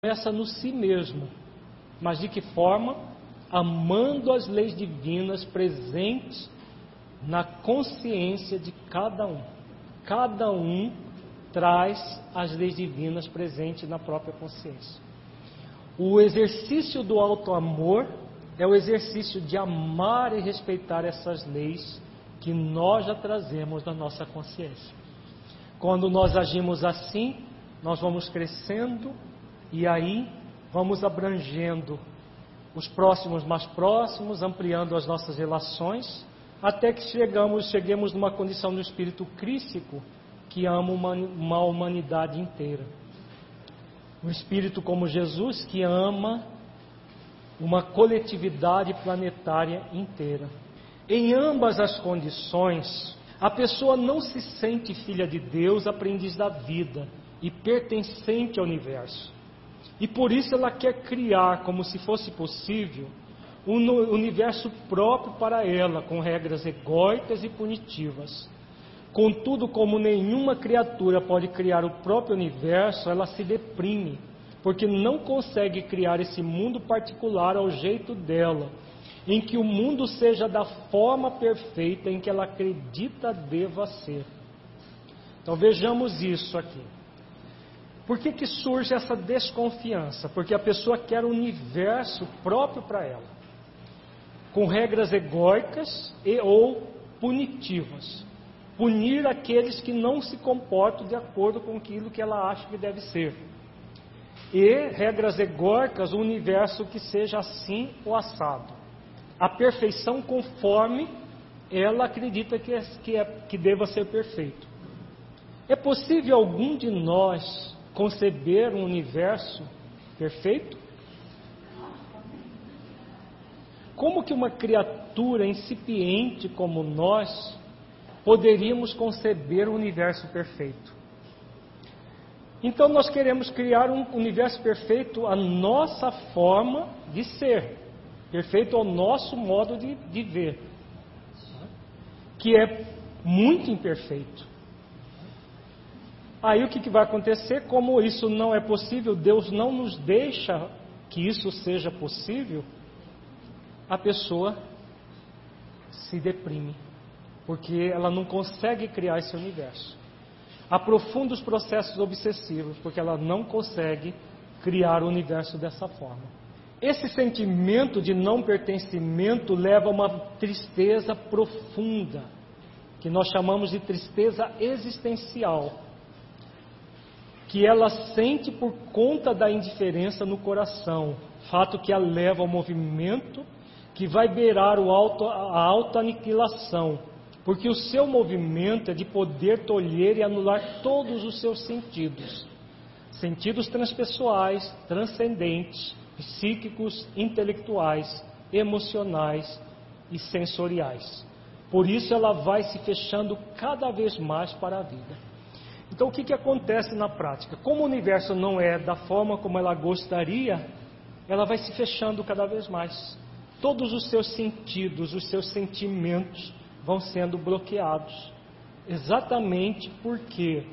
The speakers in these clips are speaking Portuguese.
começa no si mesmo. Mas de que forma? Amando as leis divinas presentes na consciência de cada um. Cada um traz as leis divinas presentes na própria consciência. O exercício do auto-amor é o exercício de amar e respeitar essas leis que nós já trazemos na nossa consciência. Quando nós agimos assim, nós vamos crescendo e aí vamos abrangendo os próximos mais próximos, ampliando as nossas relações, até que cheguemos numa condição do espírito crístico que ama uma humanidade inteira. Um espírito como Jesus que ama uma coletividade planetária inteira. Em ambas as condições, a pessoa não se sente filha de Deus, aprendiz da vida e pertencente ao universo. E por isso ela quer criar, como se fosse possível, um universo próprio para ela, com regras egóicas e punitivas. Contudo, como nenhuma criatura pode criar o próprio universo, ela se deprime, porque não consegue criar esse mundo particular ao jeito dela, em que o mundo seja da forma perfeita em que ela acredita deva ser. Então vejamos isso aqui. Por que surge essa desconfiança? Porque a pessoa quer um universo próprio para ela, com regras egóicas e ou punitivas. Punir aqueles que não se comportam de acordo com aquilo que ela acha que deve ser. E regras egóicas, um universo que seja assim ou assado. A perfeição conforme ela acredita que deva ser perfeito. É possível algum de nós conceber um universo perfeito? Como que uma criatura incipiente como nós poderíamos conceber um universo perfeito? Então nós queremos criar um universo perfeito à nossa forma de ser, perfeito ao nosso modo de ver, que é muito imperfeito. Aí o que vai acontecer? Como isso não é possível, Deus não nos deixa que isso seja possível, a pessoa se deprime, porque ela não consegue criar esse universo. Aprofunda os processos obsessivos, porque ela não consegue criar o universo dessa forma. Esse sentimento de não pertencimento leva a uma tristeza profunda, que nós chamamos de tristeza existencial, que ela sente por conta da indiferença no coração, fato que a leva ao movimento que vai beirar a autoaniquilação, porque o seu movimento é de poder tolher e anular todos os seus sentidos, sentidos transpessoais, transcendentes, psíquicos, intelectuais, emocionais e sensoriais. Por isso ela vai se fechando cada vez mais para a vida. Então o que acontece na prática? Como o universo não é da forma como ela gostaria, ela vai se fechando cada vez mais. Todos os seus sentidos, os seus sentimentos vão sendo bloqueados. Exatamente porque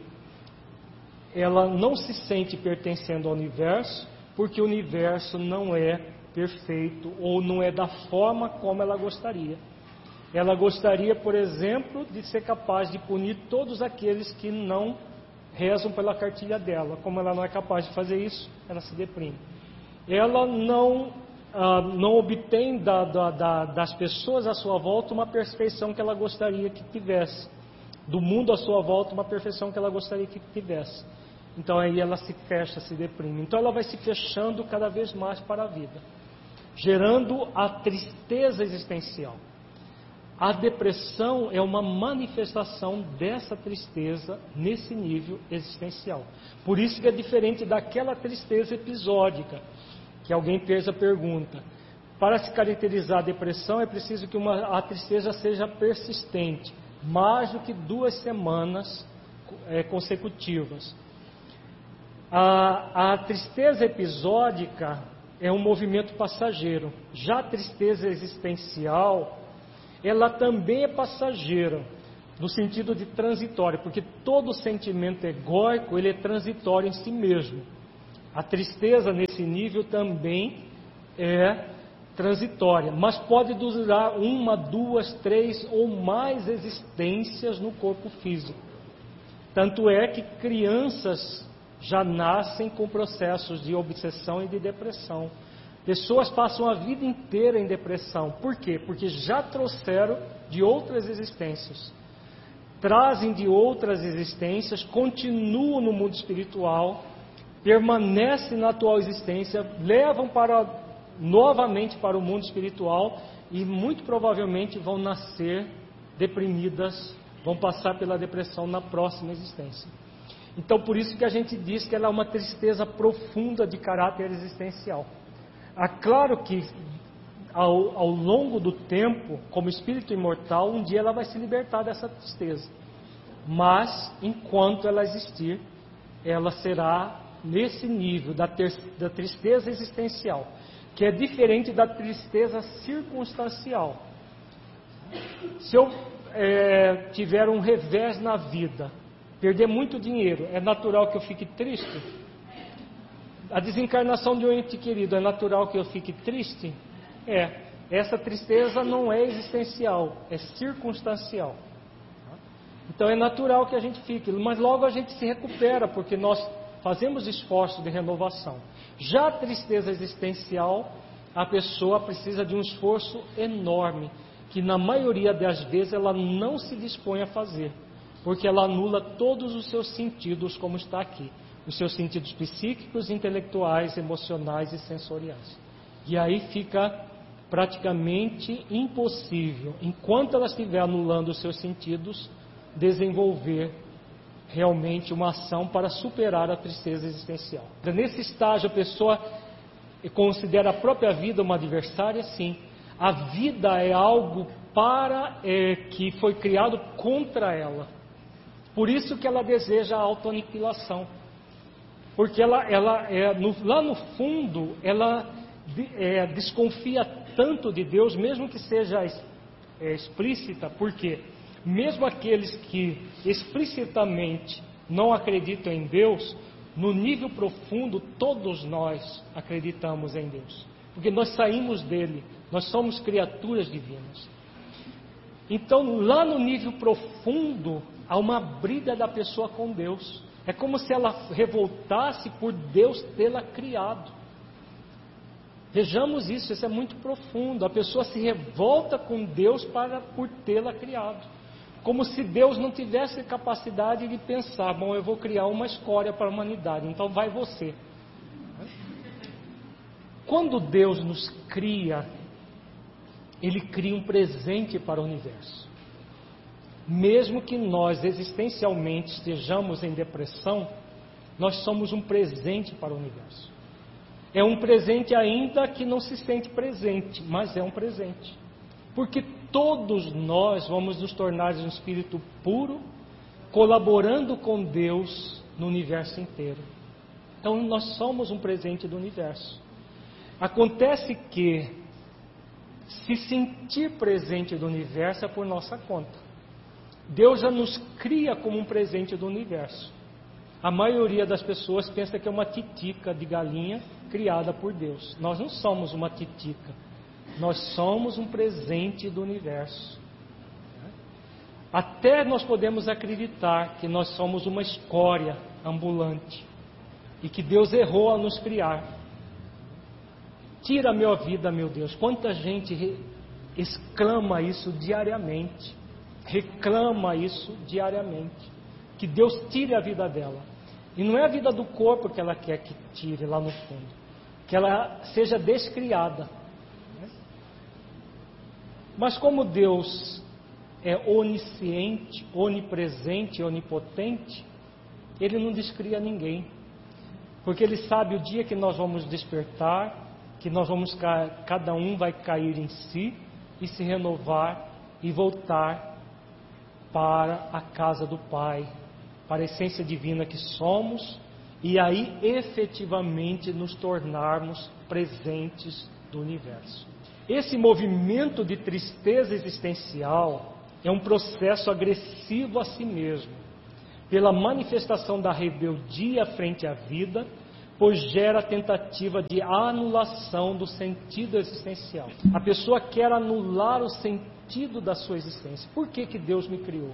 ela não se sente pertencendo ao universo, porque o universo não é perfeito ou não é da forma como ela gostaria. Ela gostaria, por exemplo, de ser capaz de punir todos aqueles que não rezam pela cartilha dela. Como ela não é capaz de fazer isso, ela se deprime. Ela não obtém das pessoas à sua volta uma perfeição que ela gostaria que tivesse. Do mundo à sua volta, uma perfeição que ela gostaria que tivesse. Então aí ela se fecha, se deprime. Então ela vai se fechando cada vez mais para a vida, gerando a tristeza existencial. A depressão é uma manifestação dessa tristeza nesse nível existencial. Por isso que é diferente daquela tristeza episódica, que alguém fez a pergunta. Para se caracterizar a depressão é preciso que a tristeza seja persistente, mais do que 2 semanas consecutivas. A tristeza episódica é um movimento passageiro. Já a tristeza existencial, ela também é passageira, no sentido de transitório, porque todo sentimento egóico ele é transitório em si mesmo. A tristeza nesse nível também é transitória, mas pode durar 1, 2, 3 ou mais existências no corpo físico. Tanto é que crianças já nascem com processos de obsessão e de depressão. Pessoas passam a vida inteira em depressão. Por quê? Porque já trouxeram de outras existências. Trazem de outras existências, continuam no mundo espiritual, permanecem na atual existência, levam novamente para o mundo espiritual e muito provavelmente vão nascer deprimidas, vão passar pela depressão na próxima existência. Então, por isso que a gente diz que ela é uma tristeza profunda de caráter existencial. Claro que ao longo do tempo, como espírito imortal, um dia ela vai se libertar dessa tristeza. Mas, enquanto ela existir, ela será nesse nível da tristeza existencial, que é diferente da tristeza circunstancial. Se eu tiver um revés na vida, perder muito dinheiro, é natural que eu fique triste? A desencarnação de um ente querido, é natural que eu fique triste? Essa tristeza não é existencial, é circunstancial. Então é natural que a gente fique, mas logo a gente se recupera, porque nós fazemos esforço de renovação. Já a tristeza existencial, a pessoa precisa de um esforço enorme, que na maioria das vezes ela não se dispõe a fazer, porque ela anula todos os seus sentidos, como está aqui. Os seus sentidos psíquicos, intelectuais, emocionais e sensoriais. E aí fica praticamente impossível, enquanto ela estiver anulando os seus sentidos, desenvolver realmente uma ação para superar a tristeza existencial. Nesse estágio, a pessoa considera a própria vida uma adversária? Sim. A vida é algo que foi criado contra ela. Por isso que ela deseja a autoaniquilação. Porque lá no fundo, ela desconfia tanto de Deus, mesmo que seja explícita. Por quê? Mesmo aqueles que explicitamente não acreditam em Deus, no nível profundo, todos nós acreditamos em Deus. Porque nós saímos dele, nós somos criaturas divinas. Então, lá no nível profundo, há uma briga da pessoa com Deus. É como se ela revoltasse por Deus tê-la criado. Vejamos isso é muito profundo. A pessoa se revolta com Deus por tê-la criado. Como se Deus não tivesse capacidade de pensar, bom, eu vou criar uma escória para a humanidade, então vai você. Quando Deus nos cria, Ele cria um presente para o universo. Mesmo que nós existencialmente estejamos em depressão, nós somos um presente para o universo. É um presente ainda que não se sente presente, mas é um presente. Porque todos nós vamos nos tornar um espírito puro, colaborando com Deus no universo inteiro. Então nós somos um presente do universo. Acontece que se sentir presente do universo é por nossa conta. Deus já nos cria como um presente do universo. A maioria das pessoas pensa que é uma titica de galinha criada por Deus. Nós não somos uma titica. Nós somos um presente do universo. Até nós podemos acreditar que nós somos uma escória ambulante e que Deus errou a nos criar. Tira a minha vida, meu Deus. Quanta gente exclama isso diariamente. Reclama isso diariamente. Que Deus tire a vida dela. E não é a vida do corpo que ela quer que tire lá no fundo. Que ela seja descriada. Mas como Deus é onisciente, onipresente, onipotente, Ele não descria ninguém. Porque Ele sabe o dia que nós vamos despertar, que nós vamos, cada um vai cair em si e se renovar e voltar para a casa do Pai, para a essência divina que somos, e aí efetivamente nos tornarmos presentes do universo. Esse movimento de tristeza existencial é um processo agressivo a si mesmo, pela manifestação da rebeldia frente à vida, pois gera a tentativa de anulação do sentido existencial. A pessoa quer anular o sentido da sua existência. Por que que Deus me criou?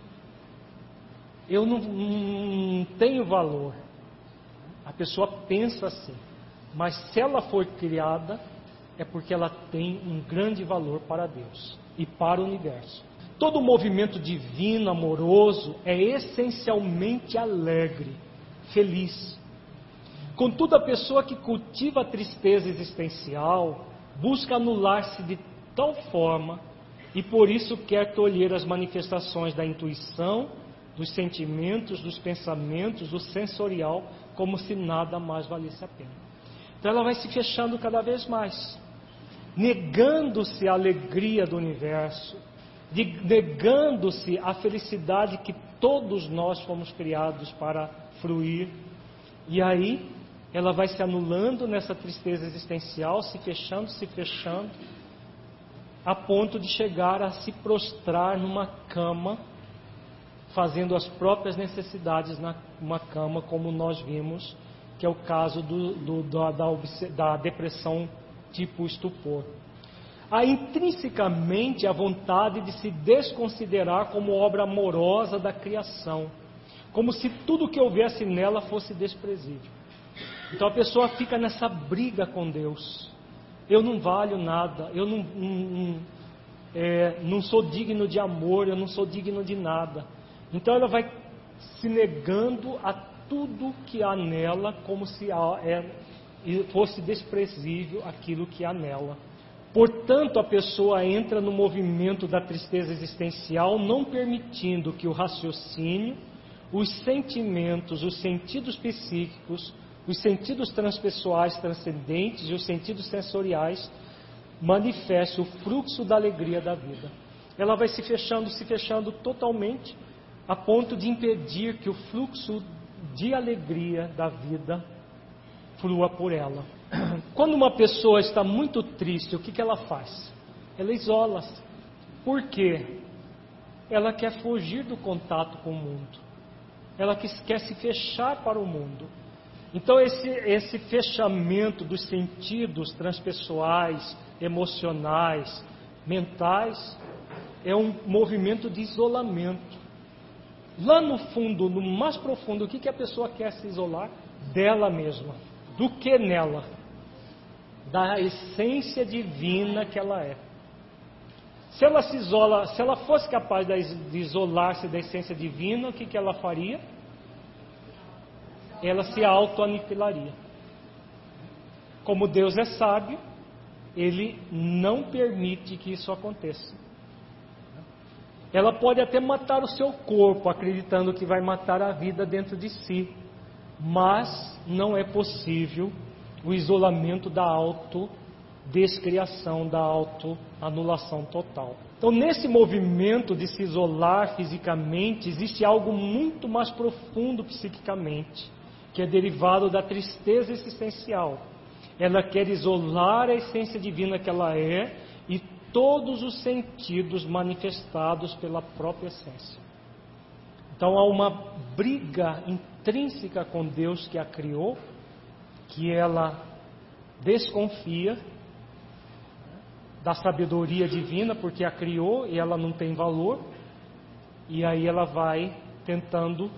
Eu não tenho valor. A pessoa pensa assim. Mas se ela for criada, é porque ela tem um grande valor para Deus e para o universo. Todo movimento divino, amoroso, é essencialmente alegre, feliz. Contudo, a pessoa que cultiva a tristeza existencial busca anular-se de tal forma e por isso quer tolher as manifestações da intuição, dos sentimentos, dos pensamentos, do sensorial, como se nada mais valesse a pena. Então ela vai se fechando cada vez mais, negando-se a alegria do universo, negando-se a felicidade que todos nós fomos criados para fruir. E aí ela vai se anulando nessa tristeza existencial, se fechando, a ponto de chegar a se prostrar numa cama, fazendo as próprias necessidades numa cama, como nós vimos, que é o caso da depressão tipo estupor. Há intrinsecamente a vontade de se desconsiderar como obra amorosa da criação, como se tudo que houvesse nela fosse desprezível. Então a pessoa fica nessa briga com Deus. Eu não valho nada, eu não sou digno de amor, eu não sou digno de nada. Então ela vai se negando a tudo que há nela, como se fosse desprezível aquilo que há nela. Portanto, a pessoa entra no movimento da tristeza existencial, não permitindo que o raciocínio, os sentimentos, os sentidos psíquicos, os sentidos transpessoais transcendentes e os sentidos sensoriais manifestem o fluxo da alegria da vida. Ela vai se fechando totalmente, a ponto de impedir que o fluxo de alegria da vida flua por ela. Quando uma pessoa está muito triste, o que ela faz? Ela isola-se. Por quê? Ela quer fugir do contato com o mundo. Ela quer se fechar para o mundo. Então esse fechamento dos sentidos transpessoais, emocionais, mentais, é um movimento de isolamento. Lá no fundo, no mais profundo, o que a pessoa quer se isolar? Dela mesma. Do que nela? Da essência divina que ela é. Se ela se isola, se ela fosse capaz de isolar-se da essência divina, o que ela faria? Ela se auto-aniquilaria. Como Deus é sábio, Ele não permite que isso aconteça. Ela pode até matar o seu corpo, acreditando que vai matar a vida dentro de si, mas não é possível o isolamento da autodescriação, da autoanulação total. Então, nesse movimento de se isolar fisicamente, existe algo muito mais profundo psiquicamente, que é derivado da tristeza existencial. Ela quer isolar a essência divina que ela é e todos os sentidos manifestados pela própria essência. Então há uma briga intrínseca com Deus que a criou, que ela desconfia da sabedoria divina, porque a criou e ela não tem valor, e aí ela vai tentando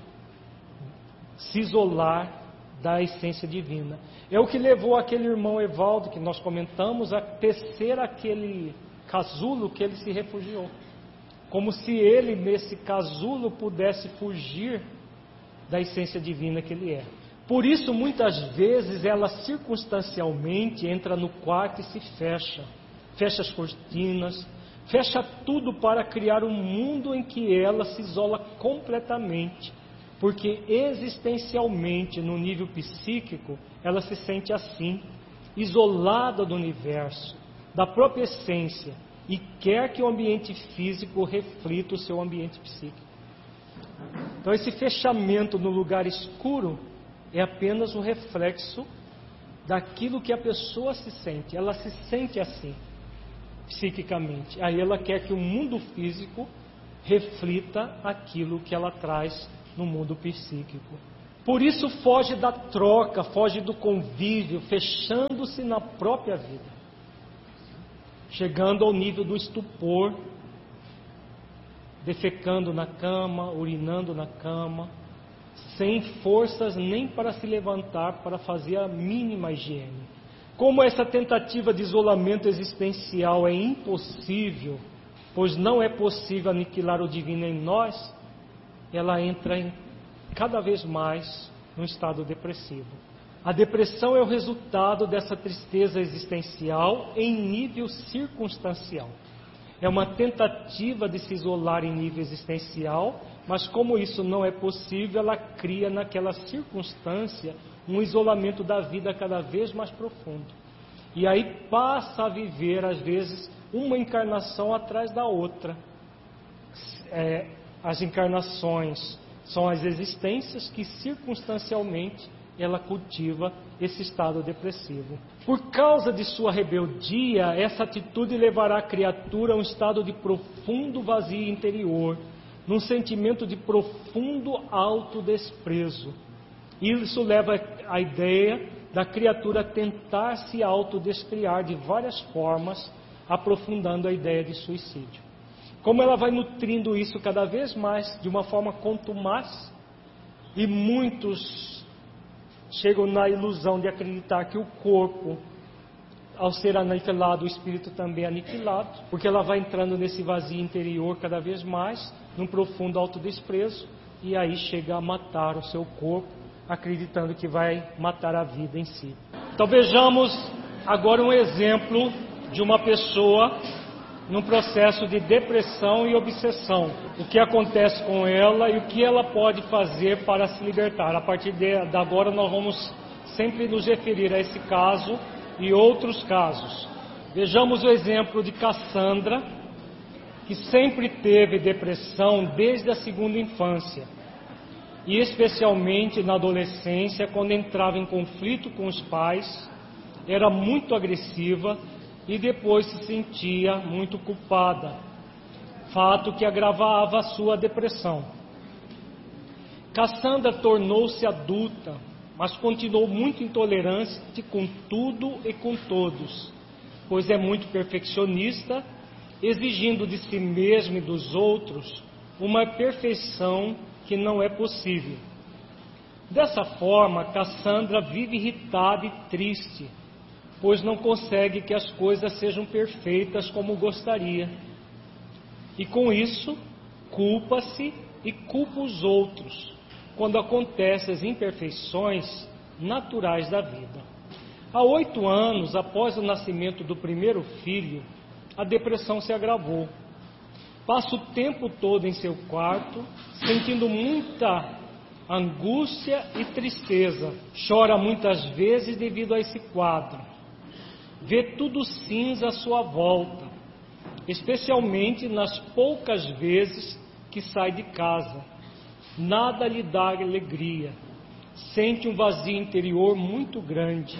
se isolar da essência divina. É o que levou aquele irmão Evaldo, que nós comentamos, a tecer aquele casulo que ele se refugiou. Como se ele, nesse casulo, pudesse fugir da essência divina que ele é. Por isso, muitas vezes, ela circunstancialmente entra no quarto e se fecha. Fecha as cortinas, fecha tudo para criar um mundo em que ela se isola completamente. Porque existencialmente, no nível psíquico, ela se sente assim, isolada do universo, da própria essência, e quer que o ambiente físico reflita o seu ambiente psíquico. Então esse fechamento no lugar escuro é apenas um reflexo daquilo que a pessoa se sente. Ela se sente assim, psiquicamente. Aí ela quer que o mundo físico reflita aquilo que ela traz no mundo psíquico. Por isso foge da troca, foge do convívio, fechando-se na própria vida, chegando ao nível do estupor, defecando na cama, urinando na cama, sem forças nem para se levantar para fazer a mínima higiene. Como essa tentativa de isolamento existencial é impossível, pois não é possível aniquilar o divino em nós, ela entra cada vez mais num estado depressivo. A depressão é o resultado dessa tristeza existencial em nível circunstancial. É uma tentativa de se isolar em nível existencial, mas como isso não é possível, ela cria naquela circunstância um isolamento da vida cada vez mais profundo. E aí passa a viver, às vezes, uma encarnação atrás da outra. As encarnações são as existências que circunstancialmente ela cultiva esse estado depressivo. Por causa de sua rebeldia, essa atitude levará a criatura a um estado de profundo vazio interior, num sentimento de profundo autodesprezo. Isso leva à ideia da criatura tentar se autodescriar de várias formas, aprofundando a ideia de suicídio. Como ela vai nutrindo isso cada vez mais, de uma forma contumaz, e muitos chegam na ilusão de acreditar que o corpo, ao ser aniquilado, o espírito também é aniquilado, porque ela vai entrando nesse vazio interior cada vez mais, num profundo autodesprezo, e aí chega a matar o seu corpo, acreditando que vai matar a vida em si. Então vejamos agora um exemplo de uma pessoa num processo de depressão e obsessão. O que acontece com ela e o que ela pode fazer para se libertar. A partir de agora nós vamos sempre nos referir a esse caso e outros casos. Vejamos o exemplo de Cassandra, que sempre teve depressão desde a segunda infância, e especialmente na adolescência, quando entrava em conflito com os pais, era muito agressiva e depois se sentia muito culpada, fato que agravava a sua depressão. Cassandra tornou-se adulta, mas continuou muito intolerante com tudo e com todos, pois é muito perfeccionista, exigindo de si mesma e dos outros uma perfeição que não é possível. Dessa forma, Cassandra vive irritada e triste, pois não consegue que as coisas sejam perfeitas como gostaria. E com isso, culpa-se e culpa os outros, quando acontecem as imperfeições naturais da vida. Há 8 anos, após o nascimento do primeiro filho, a depressão se agravou. Passa o tempo todo em seu quarto, sentindo muita angústia e tristeza. Chora muitas vezes devido a esse quadro. Vê tudo cinza à sua volta, especialmente nas poucas vezes que sai de casa. Nada lhe dá alegria. Sente um vazio interior muito grande.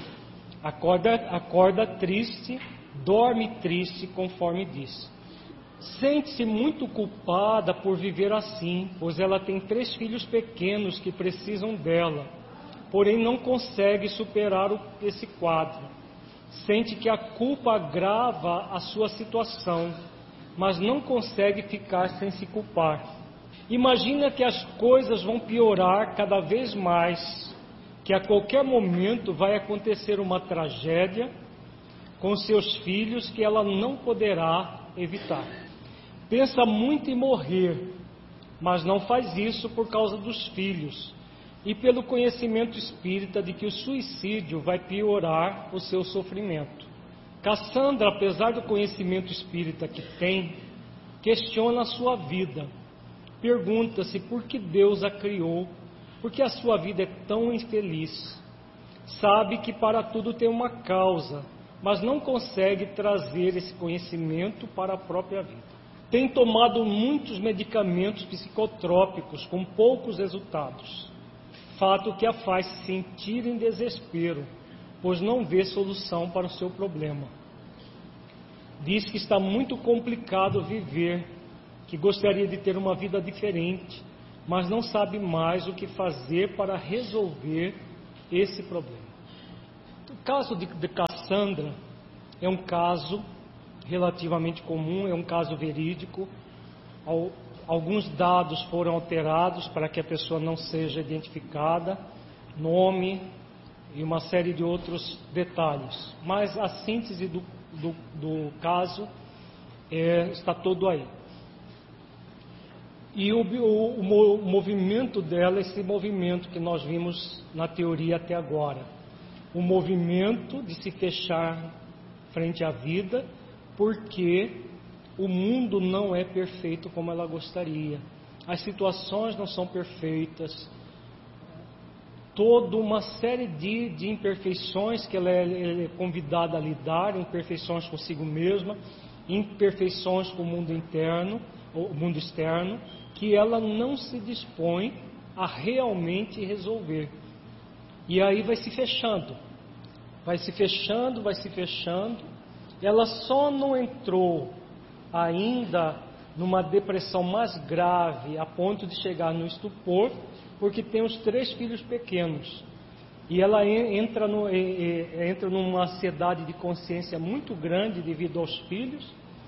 Acorda triste, dorme triste, conforme diz. Sente-se muito culpada por viver assim, pois ela tem 3 filhos pequenos que precisam dela, porém não consegue superar esse quadro. Sente que a culpa agrava a sua situação, mas não consegue ficar sem se culpar. Imagina que as coisas vão piorar cada vez mais, que a qualquer momento vai acontecer uma tragédia com seus filhos que ela não poderá evitar. Pensa muito em morrer, mas não faz isso por causa dos filhos e pelo conhecimento espírita de que o suicídio vai piorar o seu sofrimento. Cassandra, apesar do conhecimento espírita que tem, questiona a sua vida. Pergunta-se por que Deus a criou, por que a sua vida é tão infeliz. Sabe que para tudo tem uma causa, mas não consegue trazer esse conhecimento para a própria vida. Tem tomado muitos medicamentos psicotrópicos com poucos resultados, fato que a faz sentir em desespero, pois não vê solução para o seu problema. Diz que está muito complicado viver, que gostaria de ter uma vida diferente, mas não sabe mais o que fazer para resolver esse problema. O caso de Cassandra é um caso relativamente comum, é um caso verídico. Alguns dados foram alterados para que a pessoa não seja identificada, nome e uma série de outros detalhes. Mas a síntese do caso está todo aí. E o movimento dela, esse movimento que nós vimos na teoria até agora, o movimento de se fechar frente à vida, porque o mundo não é perfeito como ela gostaria, as situações não são perfeitas, toda uma série de imperfeições que ela é convidada a lidar, imperfeições consigo mesma, imperfeições com o mundo interno, o mundo externo, que ela não se dispõe a realmente resolver. E aí vai se fechando. Ela só não entrou ainda numa depressão mais grave, a ponto de chegar no estupor, porque tem os 3 filhos pequenos. E ela entra numa ansiedade de consciência muito grande devido aos filhos,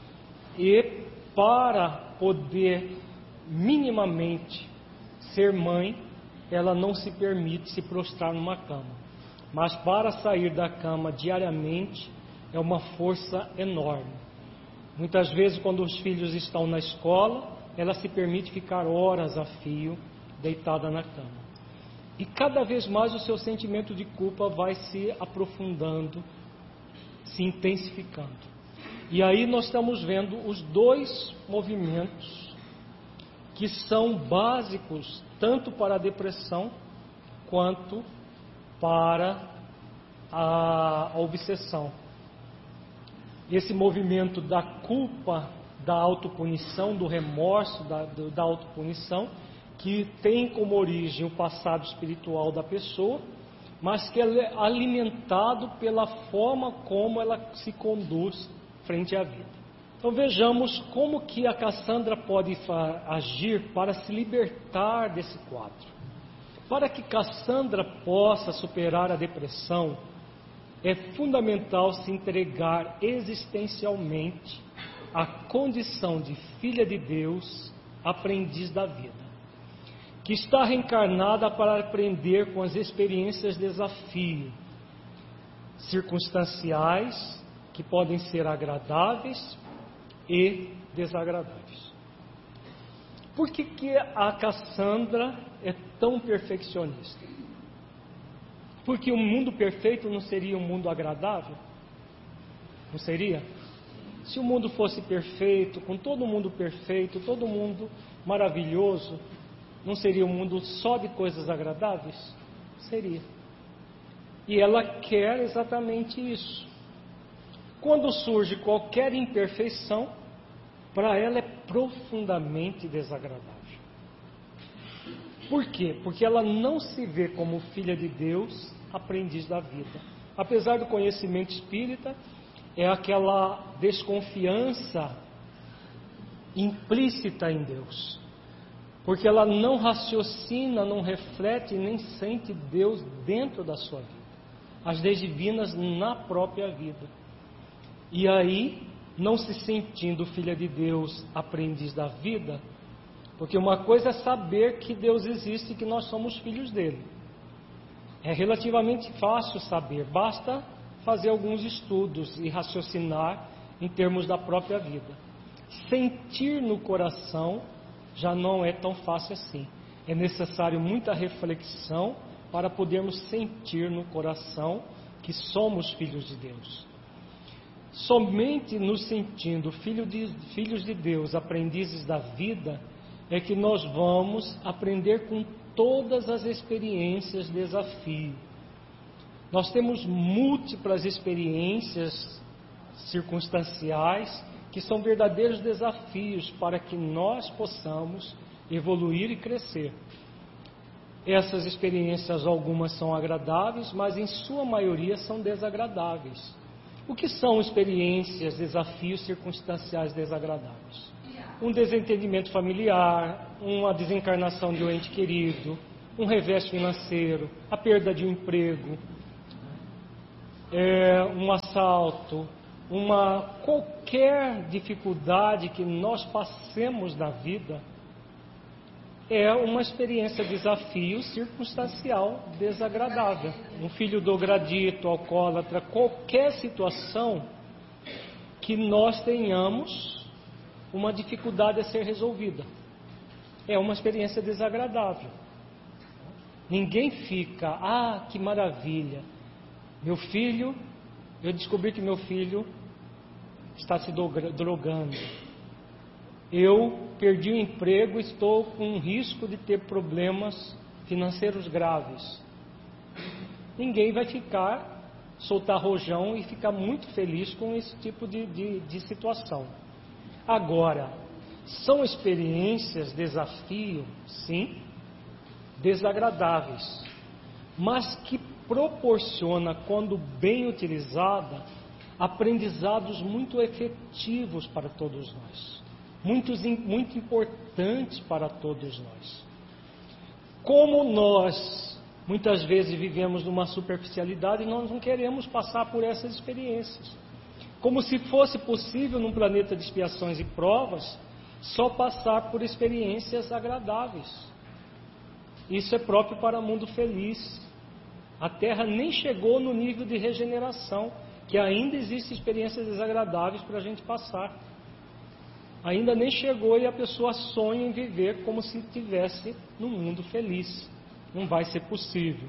e para poder minimamente ser mãe, ela não se permite se prostrar numa cama. Mas para sair da cama diariamente é uma força enorme. Muitas vezes, quando os filhos estão na escola, ela se permite ficar horas a fio deitada na cama. E cada vez mais o seu sentimento de culpa vai se aprofundando, se intensificando. E aí nós estamos vendo os 2 movimentos que são básicos tanto para a depressão quanto para a obsessão. Esse movimento da culpa, da autopunição, do remorso, da autopunição, que tem como origem o passado espiritual da pessoa, mas que é alimentado pela forma como ela se conduz frente à vida. Então vejamos como que a Cassandra pode agir para se libertar desse quadro. Para que Cassandra possa superar a depressão, é fundamental se entregar existencialmente à condição de filha de Deus, aprendiz da vida, que está reencarnada para aprender com as experiências de desafio, circunstanciais, que podem ser agradáveis e desagradáveis. Por que a Cassandra é tão perfeccionista? Porque o mundo perfeito não seria um mundo agradável? Não seria? Se o mundo fosse perfeito, com todo mundo perfeito, todo mundo maravilhoso, não seria um mundo só de coisas agradáveis? Seria. E ela quer exatamente isso. Quando surge qualquer imperfeição, para ela é profundamente desagradável. Por quê? Porque ela não se vê como filha de Deus, aprendiz da vida. Apesar do conhecimento espírita, é aquela desconfiança implícita em Deus. Porque ela não raciocina, não reflete, nem sente Deus dentro da sua vida. As leis divinas na própria vida. E aí, não se sentindo filha de Deus, aprendiz da vida, porque uma coisa é saber que Deus existe e que nós somos filhos dele. É relativamente fácil saber, basta fazer alguns estudos e raciocinar em termos da própria vida. Sentir no coração já não é tão fácil assim. É necessário muita reflexão para podermos sentir no coração que somos filhos de Deus. Somente nos sentindo filhos de Deus, aprendizes da vida, é que nós vamos aprender com todas as experiências de desafio. Nós temos múltiplas experiências circunstanciais que são verdadeiros desafios para que nós possamos evoluir e crescer. Essas experiências, algumas são agradáveis, mas em sua maioria são desagradáveis. O que são experiências, desafios circunstanciais desagradáveis? um desentendimento familiar, uma desencarnação de um ente querido, um revés financeiro, a perda de um emprego, um assalto, qualquer dificuldade que nós passemos na vida é uma experiência, desafio circunstancial desagradável. Um filho drogradito, alcoólatra, qualquer situação que nós tenhamos uma dificuldade a ser resolvida. É uma experiência desagradável. Ninguém fica, que maravilha, eu descobri que meu filho está se drogando. Eu perdi o emprego, estou com risco de ter problemas financeiros graves. Ninguém vai soltar rojão e ficar muito feliz com esse tipo de situação. Agora, são experiências, desafio, sim, desagradáveis, mas que proporciona, quando bem utilizada, aprendizados muito efetivos para todos nós, muito importantes para todos nós. Como nós muitas vezes vivemos numa superficialidade, nós não queremos passar por essas experiências. Como se fosse possível, num planeta de expiações e provas, só passar por experiências agradáveis. Isso é próprio para o mundo feliz. A Terra nem chegou no nível de regeneração, que ainda existem experiências desagradáveis para a gente passar. Ainda nem chegou e a pessoa sonha em viver como se estivesse num mundo feliz. Não vai ser possível.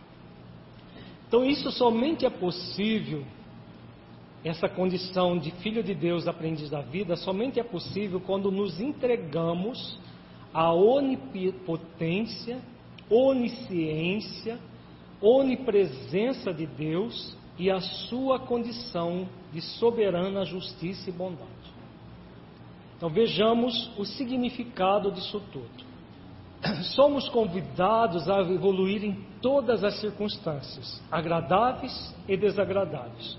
Então isso somente é possível, essa condição de filho de Deus, aprendiz da vida, somente é possível quando nos entregamos à onipotência, onisciência, onipresença de Deus e à sua condição de soberana justiça e bondade. Então vejamos o significado disso tudo. Somos convidados a evoluir em todas as circunstâncias, agradáveis e desagradáveis.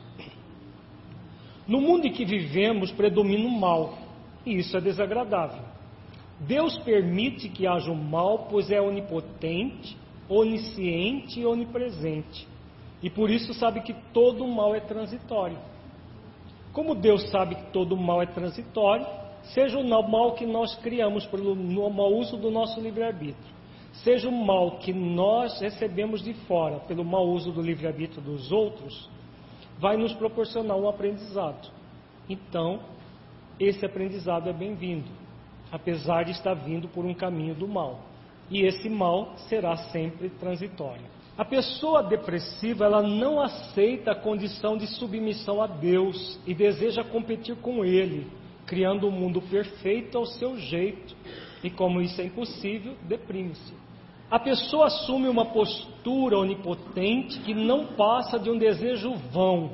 No mundo em que vivemos predomina o mal, e isso é desagradável. Deus permite que haja o mal, pois é onipotente, onisciente e onipresente, e por isso sabe que todo o mal é transitório. Como Deus sabe que todo o mal é transitório, seja o mal que nós criamos pelo mau uso do nosso livre-arbítrio, seja o mal que nós recebemos de fora pelo mau uso do livre-arbítrio dos outros, vai nos proporcionar um aprendizado. Então, esse aprendizado é bem-vindo, apesar de estar vindo por um caminho do mal. E esse mal será sempre transitório. A pessoa depressiva, ela não aceita a condição de submissão a Deus e deseja competir com Ele, criando um mundo perfeito ao seu jeito. E como isso é impossível, deprime-se. A pessoa assume uma postura onipotente que não passa de um desejo vão,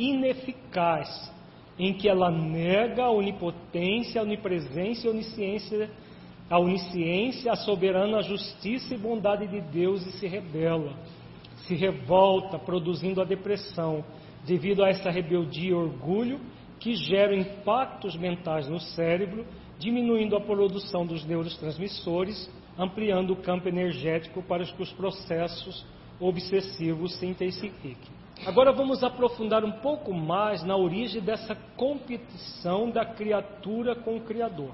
ineficaz, em que ela nega a onipotência, a onipresença e a onisciência, a soberana justiça e bondade de Deus e se rebela, se revolta, produzindo a depressão, devido a essa rebeldia e orgulho que geram impactos mentais no cérebro, diminuindo a produção dos neurotransmissores, ampliando o campo energético para que os processos obsessivos se intensifiquem. Agora vamos aprofundar um pouco mais na origem dessa competição da criatura com o Criador.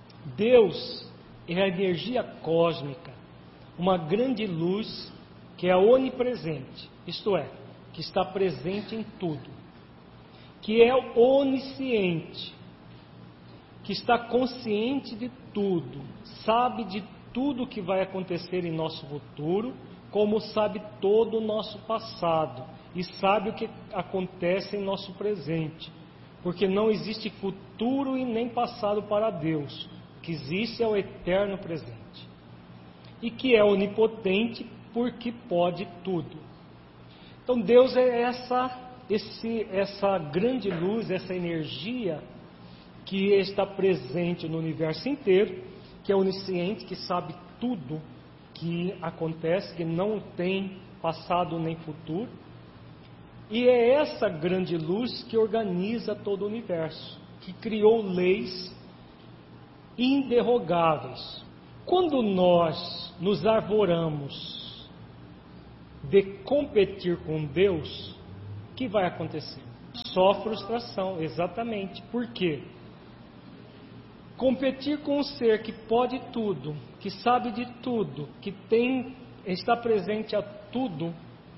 Deus é a energia cósmica, uma grande luz que é onipresente, isto é, que está presente em tudo, que é onisciente, que está consciente de tudo, sabe de tudo o que vai acontecer em nosso futuro, como sabe todo o nosso passado, e sabe o que acontece em nosso presente, porque não existe futuro e nem passado para Deus, o que existe é o eterno presente, e que é onipotente porque pode tudo. Então Deus é essa grande luz, essa energia que está presente no universo inteiro, que é onisciente, que sabe tudo que acontece, que não tem passado nem futuro. E é essa grande luz que organiza todo o universo, que criou leis inderrogáveis. Quando nós nos arvoramos de competir com Deus, o que vai acontecer? Só frustração, exatamente. Por quê? Competir com um ser que pode tudo, que sabe de tudo, que está presente a tudo,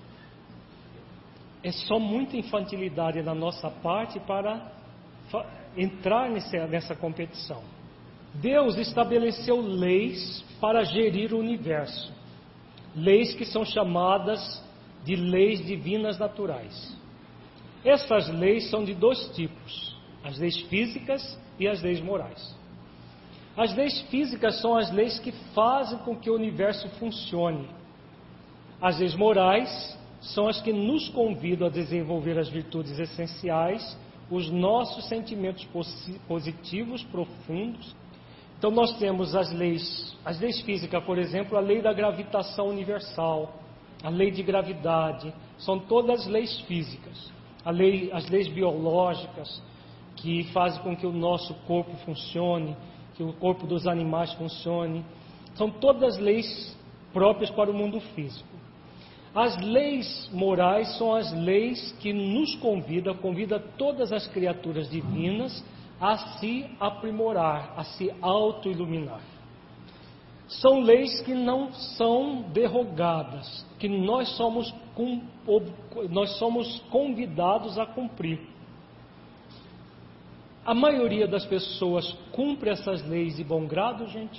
é só muita infantilidade da nossa parte para entrar nessa competição. Deus estabeleceu leis para gerir o universo. Leis que são chamadas de leis divinas naturais. Essas leis são de dois tipos: as leis físicas e as leis morais. As leis físicas são as leis que fazem com que o universo funcione. As leis morais são as que nos convidam a desenvolver as virtudes essenciais, os nossos sentimentos positivos profundos. Então nós temos as leis físicas, por exemplo, a lei da gravitação universal, a lei de gravidade, são todas leis físicas. As leis biológicas, que fazem com que o nosso corpo funcione, que o corpo dos animais funcione, são todas leis próprias para o mundo físico. As leis morais são as leis que nos convida todas as criaturas divinas a se aprimorar, a se auto-iluminar. São leis que não são derrogadas, que nós somos convidados a cumprir. A maioria das pessoas cumpre essas leis de bom grado, gente?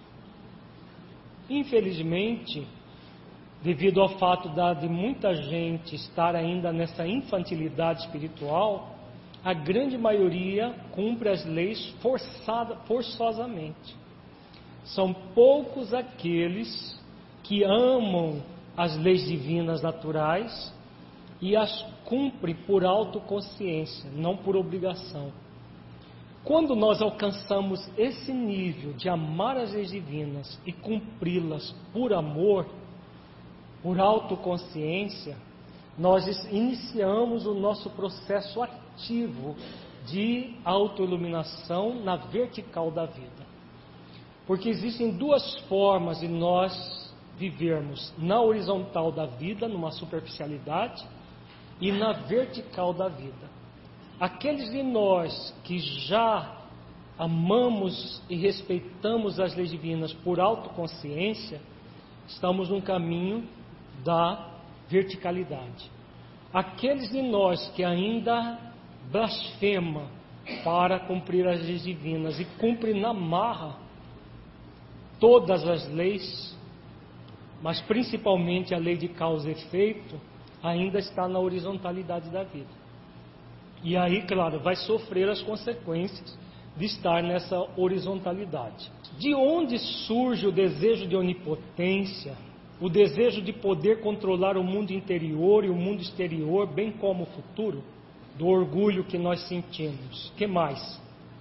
Infelizmente, devido ao fato de muita gente estar ainda nessa infantilidade espiritual, a grande maioria cumpre as leis forçosamente. São poucos aqueles que amam as leis divinas naturais e as cumprem por autoconsciência, não por obrigação. Quando nós alcançamos esse nível de amar as leis divinas e cumpri-las por amor, por autoconsciência, nós iniciamos o nosso processo ativo de autoiluminação na vertical da vida. Porque existem duas formas de nós vivermos: na horizontal da vida, numa superficialidade, e na vertical da vida. Aqueles de nós que já amamos e respeitamos as leis divinas por autoconsciência, estamos num caminho da verticalidade. Aqueles de nós que ainda blasfema para cumprir as leis divinas e cumpre na marra todas as leis, mas principalmente a lei de causa e efeito, ainda está na horizontalidade da vida. E aí, claro, vai sofrer as consequências de estar nessa horizontalidade. De onde surge o desejo de onipotência, o desejo de poder controlar o mundo interior e o mundo exterior, bem como o futuro? Do orgulho que nós sentimos. Que mais?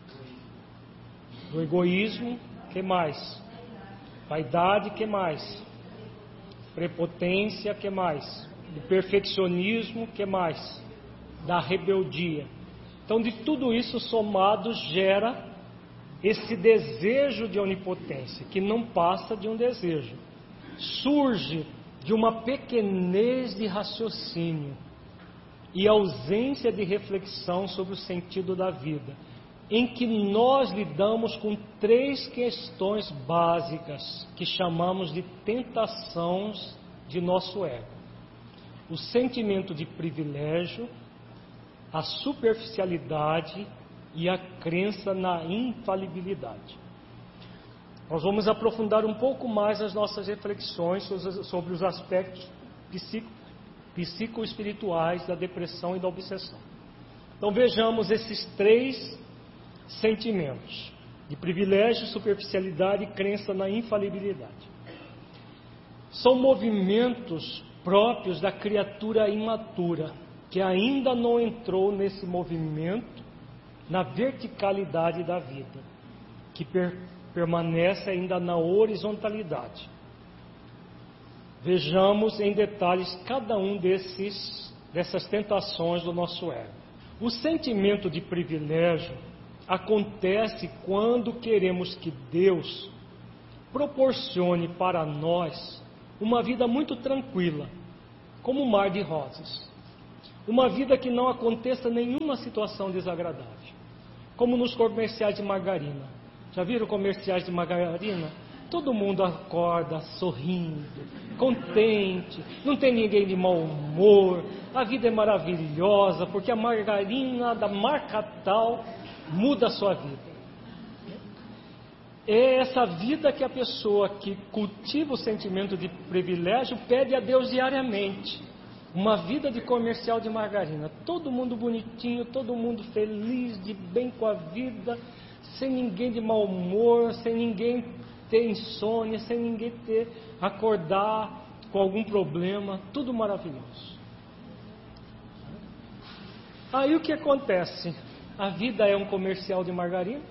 Do egoísmo. Que mais? Vaidade. Que mais? Prepotência. Que mais? Do perfeccionismo. Que mais? Da rebeldia. Então, de tudo isso somado, gera esse desejo de onipotência, que não passa de um desejo. Surge de uma pequenez de raciocínio e ausência de reflexão sobre o sentido da vida, em que nós lidamos com três questões básicas que chamamos de tentações de nosso ego: o sentimento de privilégio, a superficialidade e a crença na infalibilidade. Nós vamos aprofundar um pouco mais as nossas reflexões sobre os aspectos psicoespirituais da depressão e da obsessão. Então vejamos esses três sentimentos: de privilégio, superficialidade e crença na infalibilidade. São movimentos próprios da criatura imatura, que ainda não entrou nesse movimento, na verticalidade da vida, que permanece ainda na horizontalidade. Vejamos em detalhes cada um dessas tentações do nosso ego. O sentimento de privilégio acontece quando queremos que Deus proporcione para nós uma vida muito tranquila, como um mar de rosas. Uma vida que não aconteça nenhuma situação desagradável, como nos comerciais de margarina. Já viram comerciais de margarina? Todo mundo acorda sorrindo, contente, não tem ninguém de mau humor, a vida é maravilhosa, porque a margarina da marca tal muda a sua vida. É essa vida que a pessoa que cultiva o sentimento de privilégio pede a Deus diariamente. Uma vida de comercial de margarina, todo mundo bonitinho, todo mundo feliz, de bem com a vida, sem ninguém de mau humor, sem ninguém ter insônia, sem ninguém acordar com algum problema, tudo maravilhoso. Aí o que acontece? A vida é um comercial de margarina?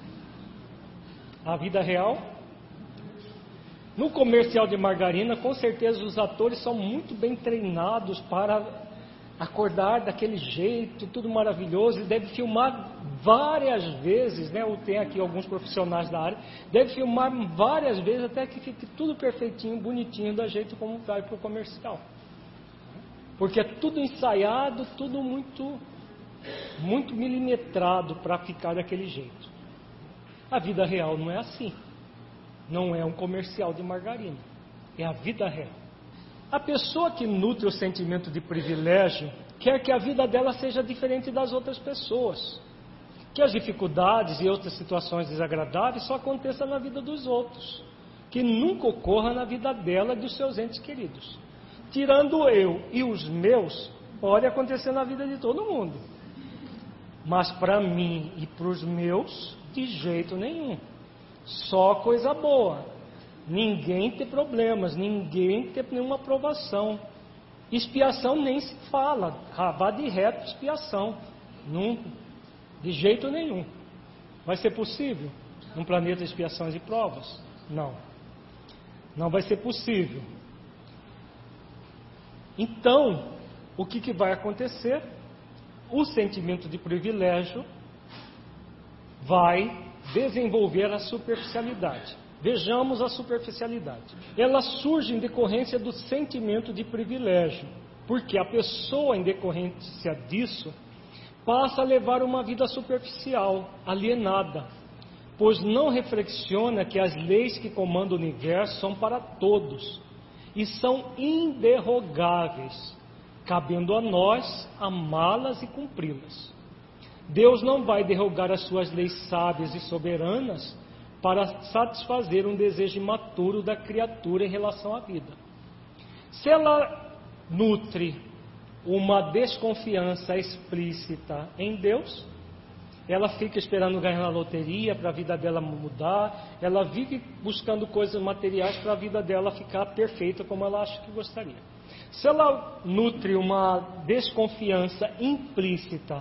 A vida real? No comercial de margarina, com certeza os atores são muito bem treinados para acordar daquele jeito, tudo maravilhoso, e deve filmar várias vezes, né? Tem aqui alguns profissionais da área, deve filmar várias vezes até que fique tudo perfeitinho, bonitinho, da jeito como vai para o comercial. Porque é tudo ensaiado, tudo muito milimetrado para ficar daquele jeito. A vida real não é assim. Não é um comercial de margarina, é a vida real. A pessoa que nutre o sentimento de privilégio quer que a vida dela seja diferente das outras pessoas, que as dificuldades e outras situações desagradáveis só aconteçam na vida dos outros, que nunca ocorra na vida dela e dos seus entes queridos. Tirando eu e os meus, pode acontecer na vida de todo mundo, mas para mim e para os meus, de jeito nenhum. Só coisa boa, ninguém ter problemas, ninguém ter nenhuma provação. Expiação nem se fala, vá de reto expiação, nunca, de jeito nenhum. Vai ser possível num planeta de expiações e provas? Não, não vai ser possível. Então, o que vai acontecer? O sentimento de privilégio vai desenvolver a superficialidade. Vejamos a superficialidade. Ela surge em decorrência do sentimento de privilégio, porque a pessoa, em decorrência disso, passa a levar uma vida superficial, alienada, pois não reflexiona que as leis que comandam o universo são para todos e são inderrogáveis, cabendo a nós amá-las e cumpri-las. Deus não vai derrogar as suas leis sábias e soberanas para satisfazer um desejo imaturo da criatura em relação à vida. Se ela nutre uma desconfiança explícita em Deus, ela fica esperando ganhar na loteria para a vida dela mudar, ela vive buscando coisas materiais para a vida dela ficar perfeita como ela acha que gostaria. Se ela nutre uma desconfiança implícita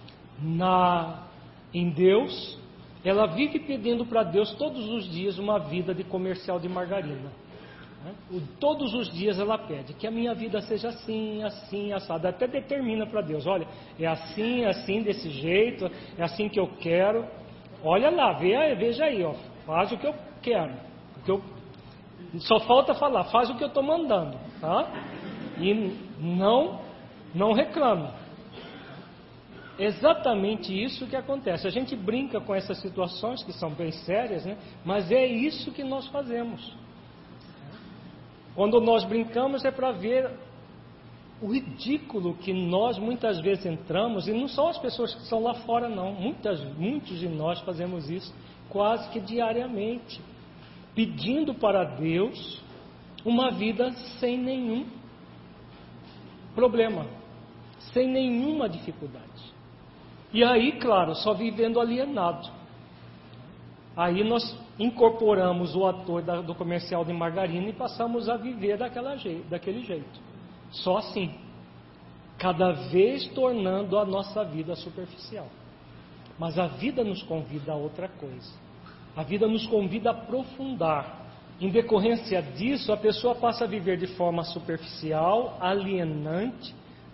em Deus, ela vive pedindo para Deus todos os dias uma vida de comercial de margarina. Todos os dias ela pede que a minha vida seja assim, assim, assada. Até determina para Deus, olha, é assim, assim, desse jeito, é assim que eu quero. Olha lá, veja aí, ó, faz o que eu quero. Só falta falar, faz o que eu estou mandando, tá? E não reclame. Exatamente isso que acontece. A gente brinca com essas situações que são bem sérias, né? Mas é isso que nós fazemos. Quando nós brincamos é para ver o ridículo que nós muitas vezes entramos, e não são as pessoas que estão lá fora não, muitos de nós fazemos isso quase que diariamente, pedindo para Deus uma vida sem nenhum problema, sem nenhuma dificuldade. E aí, claro, só vivendo alienado. Aí nós incorporamos o ator do comercial de margarina e passamos a viver daquele jeito. Só assim. Cada vez tornando a nossa vida superficial. Mas a vida nos convida a outra coisa. A vida nos convida a aprofundar. Em decorrência disso, a pessoa passa a viver de forma superficial, alienante,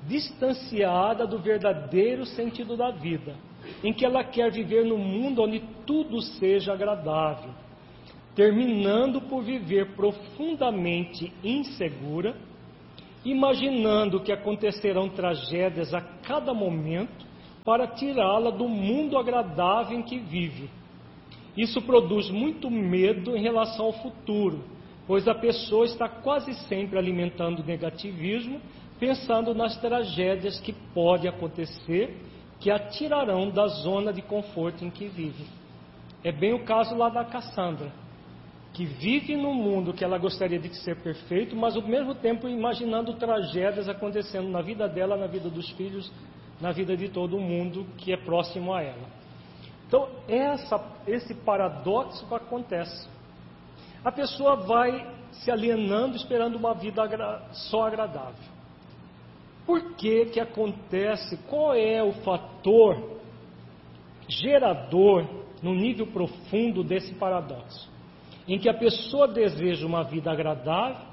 distanciada do verdadeiro sentido da vida, em que ela quer viver num mundo onde tudo seja agradável, terminando por viver profundamente insegura, imaginando que acontecerão tragédias a cada momento para tirá-la do mundo agradável em que vive. Isso produz muito medo em relação ao futuro, pois a pessoa está quase sempre alimentando o negativismo, pensando nas tragédias que podem acontecer, que a tirarão da zona de conforto em que vive. É bem o caso lá da Cassandra, que vive num mundo que ela gostaria de ser perfeito, mas ao mesmo tempo imaginando tragédias acontecendo na vida dela, na vida dos filhos, na vida de todo mundo que é próximo a ela. Então, esse paradoxo que acontece. A pessoa vai se alienando, esperando uma vida só agradável. Por que que acontece? Qual é o fator gerador, no nível profundo desse paradoxo? Em que a pessoa deseja uma vida agradável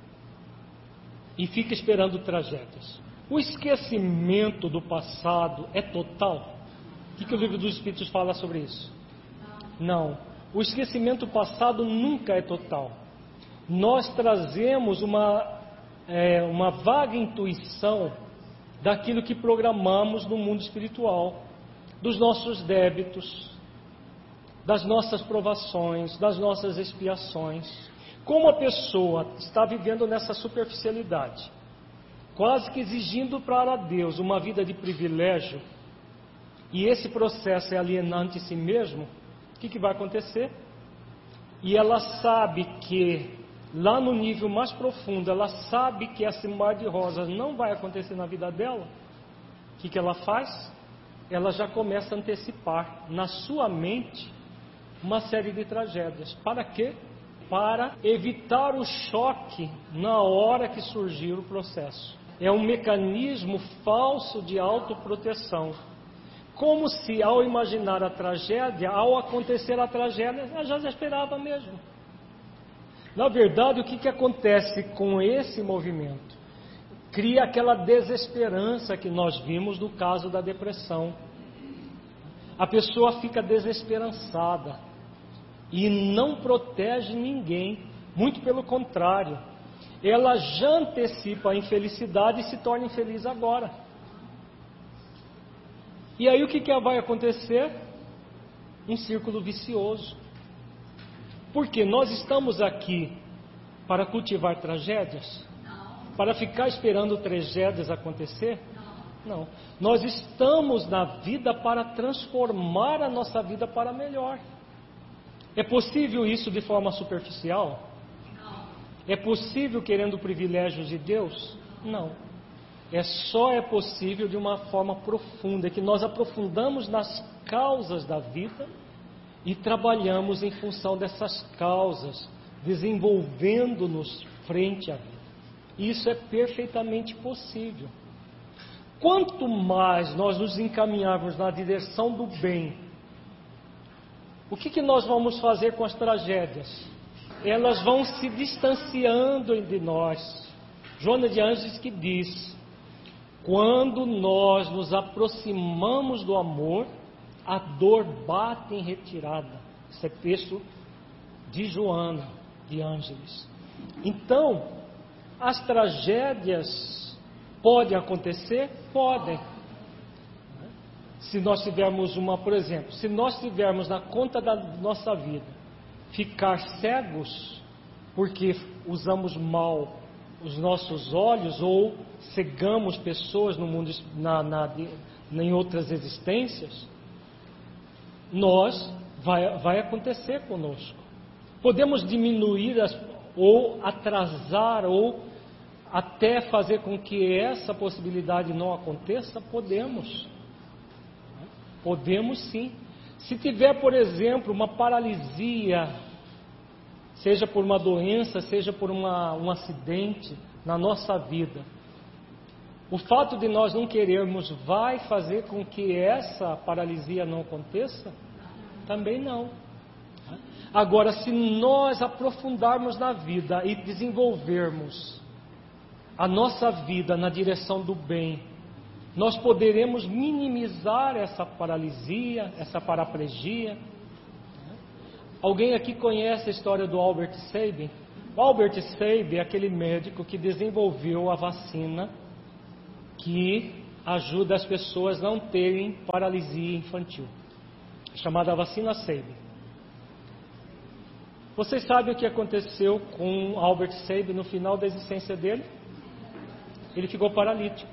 e fica esperando tragédias. O esquecimento do passado é total? O que o Livro dos Espíritos fala sobre isso? Não. O esquecimento passado nunca é total. Nós trazemos uma vaga intuição daquilo que programamos no mundo espiritual, dos nossos débitos, das nossas provações, das nossas expiações. Como a pessoa está vivendo nessa superficialidade, quase que exigindo para Deus uma vida de privilégio, e esse processo é alienante em si mesmo, o que vai acontecer? E ela sabe que, lá no nível mais profundo, ela sabe que esse mar de rosas não vai acontecer na vida dela. O que ela faz? Ela já começa a antecipar na sua mente uma série de tragédias. Para quê? Para evitar o choque na hora que surgir o processo. É um mecanismo falso de autoproteção. Como se, ao imaginar a tragédia, ao acontecer a tragédia, ela já esperava mesmo. Na verdade, o que acontece com esse movimento? Cria aquela desesperança que nós vimos no caso da depressão. A pessoa fica desesperançada e não protege ninguém, muito pelo contrário. Ela já antecipa a infelicidade e se torna infeliz agora. E aí o que vai acontecer? Um círculo vicioso. Porque nós estamos aqui para cultivar tragédias? Para ficar esperando tragédias acontecer? Não. Nós estamos na vida para transformar a nossa vida para melhor. É possível isso de forma superficial? É possível querendo privilégios de Deus? Não. Só é possível de uma forma profunda, que nós aprofundamos nas causas da vida e trabalhamos em função dessas causas, desenvolvendo-nos frente à vida. Isso é perfeitamente possível. Quanto mais nós nos encaminharmos na direção do bem, o que nós vamos fazer com as tragédias? Elas vão se distanciando de nós. Joana de Ângeles que diz: quando nós nos aproximamos do amor, a dor bate em retirada. Esse é texto de Joana de Ângeles. Então, as tragédias podem acontecer? Podem. Se nós tivermos por exemplo, se nós tivermos na conta da nossa vida ficar cegos porque usamos mal os nossos olhos ou cegamos pessoas no mundo, em outras existências, vai acontecer conosco. Podemos diminuir ou atrasar ou até fazer com que essa possibilidade não aconteça? Podemos sim. Se tiver, por exemplo, uma paralisia, seja por uma doença, seja por um acidente na nossa vida, o fato de nós não querermos vai fazer com que essa paralisia não aconteça? Também não. Agora, se nós aprofundarmos na vida e desenvolvermos a nossa vida na direção do bem, nós poderemos minimizar essa paralisia, essa paraplegia. Alguém aqui conhece a história do Albert Sabin? O Albert Sabin é aquele médico que desenvolveu a vacina que ajuda as pessoas a não terem paralisia infantil, chamada vacina Sabin. Vocês sabem o que aconteceu com Albert Sabin no final da existência dele? Ele ficou paralítico.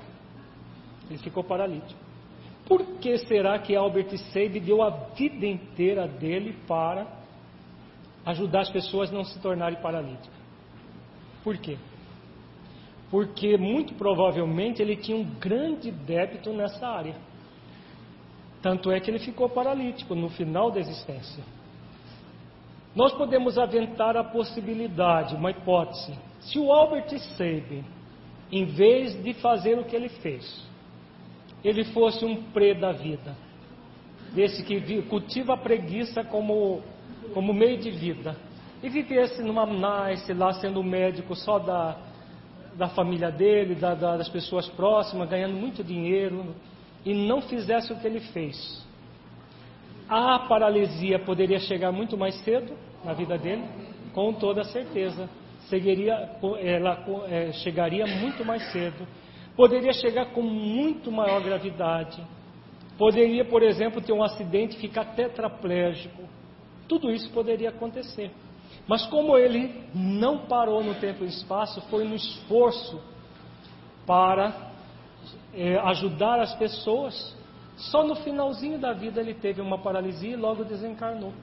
Por que será que Albert Sabin deu a vida inteira dele para ajudar as pessoas a não se tornarem paralíticas? Por quê? Porque muito provavelmente ele tinha um grande débito nessa área. Tanto é que ele ficou paralítico no final da existência. Nós podemos aventar a possibilidade, uma hipótese. Se o Albert Sabin, em vez de fazer o que ele fez, ele fosse um pré da vida, desse que cultiva a preguiça como meio de vida, e vivesse numa nice, lá sendo médico só da família dele, das pessoas próximas, ganhando muito dinheiro, e não fizesse o que ele fez, a paralisia poderia chegar muito mais cedo na vida dele? Com toda certeza. Ela chegaria muito mais cedo. Poderia chegar com muito maior gravidade. Poderia, por exemplo, ter um acidente e ficar tetraplégico. Tudo isso poderia acontecer. Mas como ele não parou no tempo e espaço, foi no esforço para ajudar as pessoas, só no finalzinho da vida ele teve uma paralisia e logo desencarnou.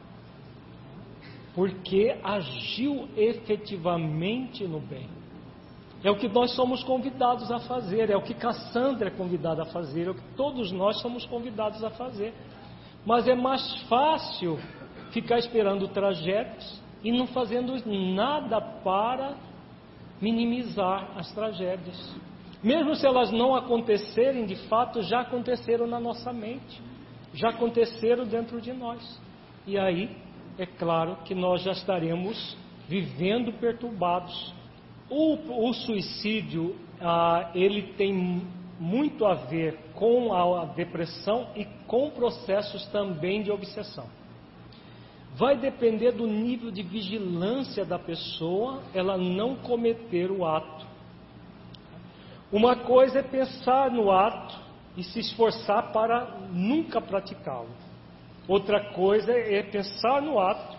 Porque agiu efetivamente no bem. É o que nós somos convidados a fazer, é o que Cassandra é convidada a fazer, é o que todos nós somos convidados a fazer. Mas é mais fácil ficar esperando tragédias e não fazendo nada para minimizar as tragédias. Mesmo se elas não acontecerem de fato, já aconteceram na nossa mente, já aconteceram dentro de nós. E aí, é claro que nós já estaremos vivendo perturbados. O suicídio, ele tem muito a ver com a depressão e com processos também de obsessão. Vai depender do nível de vigilância da pessoa, ela não cometer o ato. Uma coisa é pensar no ato e se esforçar para nunca praticá-lo. Outra coisa é pensar no ato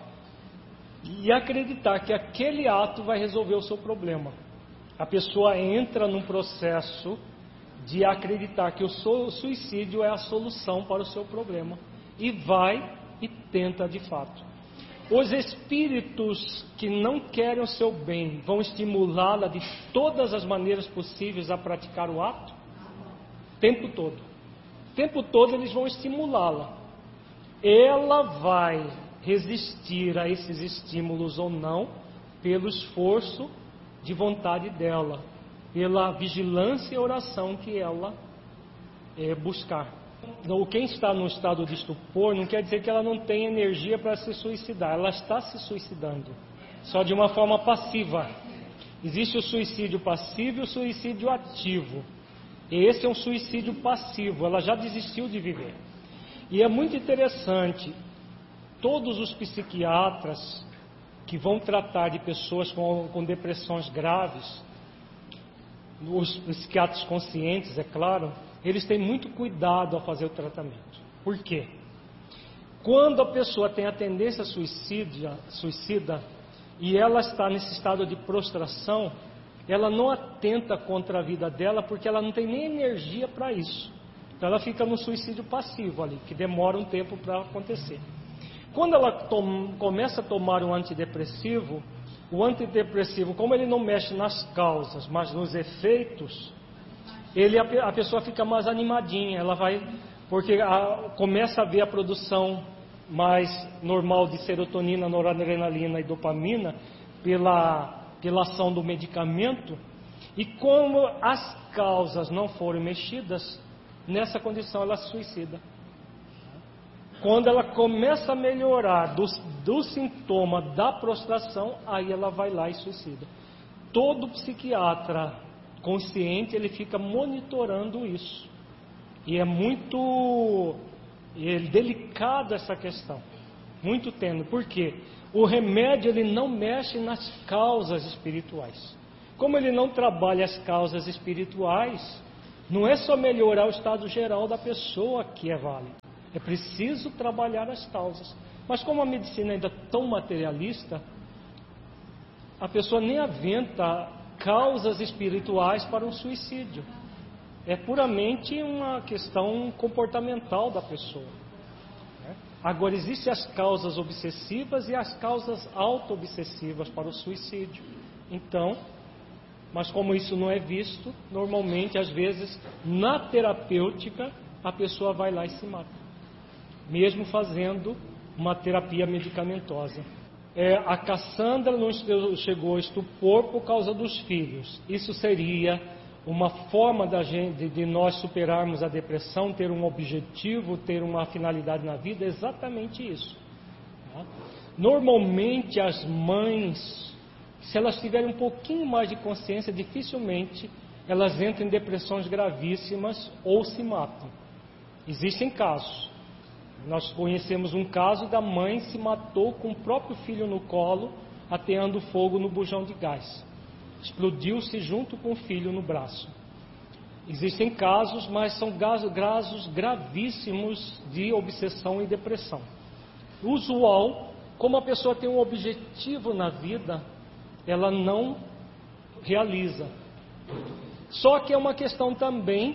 e acreditar que aquele ato vai resolver o seu problema. A pessoa entra num processo de acreditar que o suicídio é a solução para o seu problema e vai e tenta de fato. Os espíritos que não querem o seu bem vão estimulá-la de todas as maneiras possíveis a praticar o ato? O tempo todo. O tempo todo eles vão estimulá-la. Ela vai resistir a esses estímulos ou não pelo esforço de vontade dela, pela vigilância e oração que ela buscar. Então, quem está no estado de estupor não quer dizer que ela não tem energia para se suicidar. Ela está se suicidando, só de uma forma passiva. Existe o suicídio passivo e o suicídio ativo. Esse é um suicídio passivo, ela já desistiu de viver. E é muito interessante, todos os psiquiatras que vão tratar de pessoas com depressões graves, os psiquiatras conscientes, é claro, eles têm muito cuidado ao fazer o tratamento. Por quê? Quando a pessoa tem a tendência suicida e ela está nesse estado de prostração, ela não atenta contra a vida dela porque ela não tem nem energia para isso. Então ela fica no suicídio passivo ali, que demora um tempo para acontecer. Quando ela começa a tomar um antidepressivo, o antidepressivo, como ele não mexe nas causas, mas nos efeitos, a pessoa fica mais animadinha, ela vai, porque começa a ver a produção mais normal de serotonina, noradrenalina e dopamina pela ação do medicamento, e como as causas não forem mexidas, nessa condição ela se suicida. Quando ela começa a melhorar do sintoma da prostração, aí ela vai lá e suicida. Todo psiquiatra consciente, ele fica monitorando isso. E é muito delicada essa questão, muito tênue. Por quê? O remédio, ele não mexe nas causas espirituais. Como ele não trabalha as causas espirituais, não é só melhorar o estado geral da pessoa que é válido. É preciso trabalhar as causas. Mas como a medicina ainda é tão materialista, a pessoa nem aventa causas espirituais para um suicídio. É puramente uma questão comportamental da pessoa. Agora, existem as causas obsessivas e as causas auto-obsessivas para o suicídio. Então, mas como isso não é visto, normalmente, às vezes, na terapêutica, a pessoa vai lá e se mata, mesmo fazendo uma terapia medicamentosa. A Cassandra não chegou a estupor por causa dos filhos. Isso seria uma forma de nós superarmos a depressão, ter um objetivo, ter uma finalidade na vida, exatamente isso. Normalmente as mães, se elas tiverem um pouquinho mais de consciência, dificilmente elas entram em depressões gravíssimas ou se matam. Existem casos. Nós conhecemos um caso da mãe se matou com o próprio filho no colo, ateando fogo no bujão de gás. Explodiu-se junto com o filho no braço. Existem casos, mas são casos gravíssimos de obsessão e depressão. Usual, como a pessoa tem um objetivo na vida, ela não realiza. Só que é uma questão também,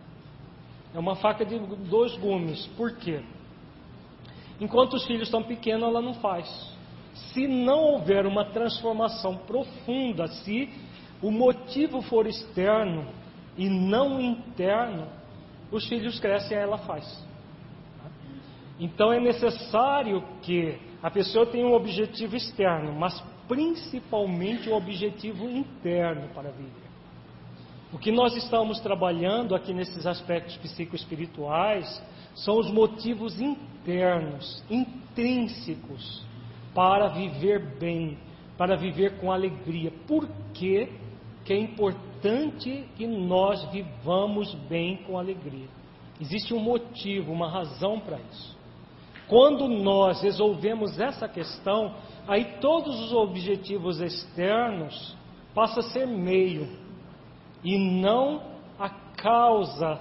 é uma faca de dois gumes. Por quê? Enquanto os filhos estão pequenos, ela não faz. Se não houver uma transformação profunda, se o motivo for externo e não interno, os filhos crescem e ela faz. Então é necessário que a pessoa tenha um objetivo externo, mas principalmente um objetivo interno para viver. O que nós estamos trabalhando aqui nesses aspectos psicoespirituais são os motivos internos, intrínsecos, para viver bem, para viver com alegria. Por que é importante que nós vivamos bem com alegria? Existe um motivo, uma razão para isso. Quando nós resolvemos essa questão, aí todos os objetivos externos passam a ser meio, e não a causa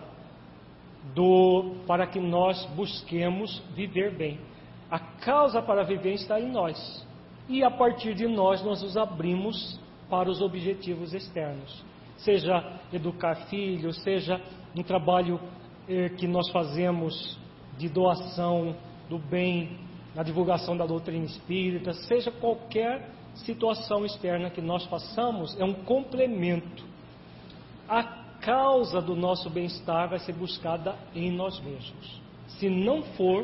para que nós busquemos viver bem. A causa para viver está em nós. E a partir de nós nos abrimos para os objetivos externos. Seja educar filhos, seja um trabalho que nós fazemos de doação do bem, na divulgação da doutrina espírita, seja qualquer situação externa que nós façamos, é um complemento. A causa do nosso bem-estar vai ser buscada em nós mesmos. Se não for,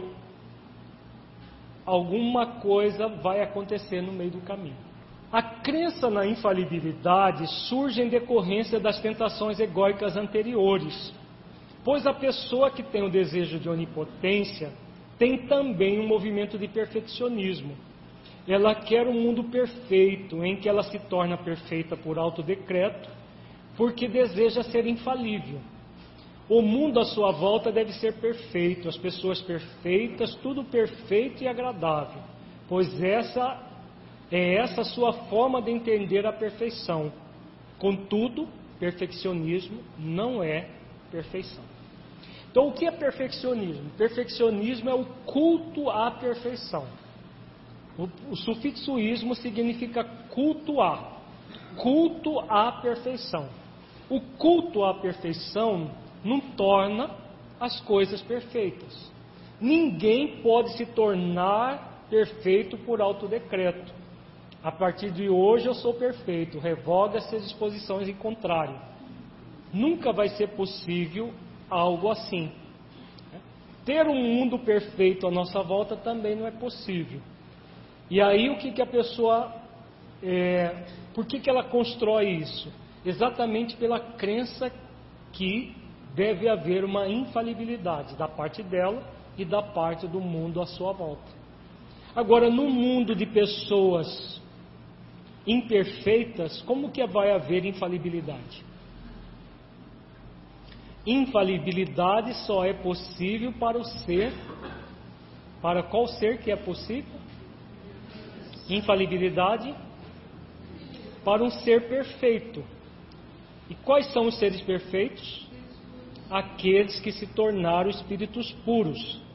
alguma coisa vai acontecer no meio do caminho. A crença na infalibilidade surge em decorrência das tentações egóicas anteriores, pois a pessoa que tem o desejo de onipotência tem também um movimento de perfeccionismo. Ela quer um mundo perfeito, em que ela se torna perfeita por autodecreto, porque deseja ser infalível. O mundo à sua volta deve ser perfeito, as pessoas perfeitas, tudo perfeito e agradável, pois essa é a sua forma de entender a perfeição. Contudo, perfeccionismo não é perfeição. Então, o que é perfeccionismo? Perfeccionismo é o culto à perfeição. O sufixo ismo significa cultuar, culto à perfeição. O culto à perfeição não torna as coisas perfeitas. Ninguém pode se tornar perfeito por autodecreto. A partir de hoje eu sou perfeito, revoga-se as disposições em contrário. Nunca vai ser possível algo assim. Ter um mundo perfeito à nossa volta também não é possível. E aí o que a pessoa... por que ela constrói isso? Exatamente pela crença que deve haver uma infalibilidade da parte dela e da parte do mundo à sua volta. Agora, no mundo de pessoas imperfeitas, como que vai haver infalibilidade? infalibilidade só é possível para o ser. Para qual ser que é possível? Infalibilidade para um ser perfeito. E quais são os seres perfeitos? Aqueles que se tornaram espíritos puros.